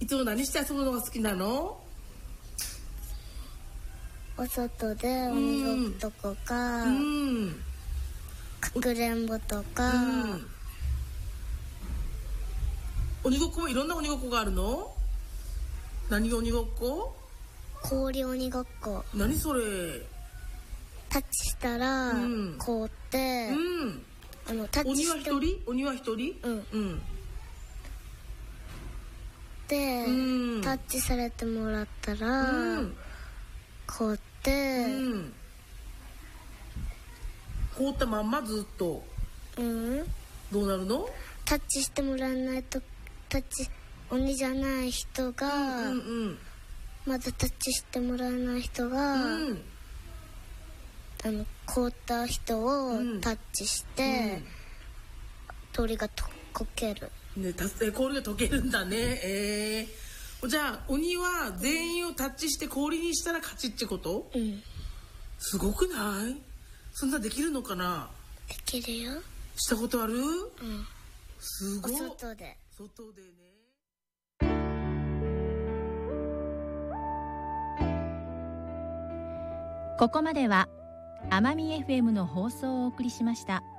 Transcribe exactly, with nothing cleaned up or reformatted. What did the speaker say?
いつも何して遊ぶのが好きなの？ お外で鬼ごっことか、うん、かくれんぼとか、うん、 鬼ごっこもいろんな鬼ごっこがあるの？何が鬼ごっこ？ 氷鬼ごっこ。 何それ？ タッチしたら、うん、凍って、うん、あのタッチして鬼は一人？鬼は一人？うん、うん、 で、うん、タッチされてもらったら、うん、凍って、うん、 凍ったまんまずっと、うん、どうなるの？ タッチしてもらわないと、タッチ鬼じゃない人が、うんうんうん、まだタッチしてもらわない人が、うん、あの凍った人をタッチして、うん、鳥がとこける、 ね、氷が溶けるんだね。えー、じゃあ鬼は全員をタッチして氷にしたら勝ちってこと？うん、すごくない？そんなできるのかな？ できるよ。 したことある？うん、 すごい。外で外でね。 ここまでは奄美 エフエム の放送をお送りしました。